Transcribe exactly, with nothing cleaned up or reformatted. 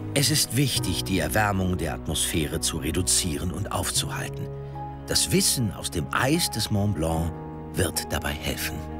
Es ist wichtig, die Erwärmung der Atmosphäre zu reduzieren und aufzuhalten. Das Wissen aus dem Eis des Mont Blanc wird dabei helfen.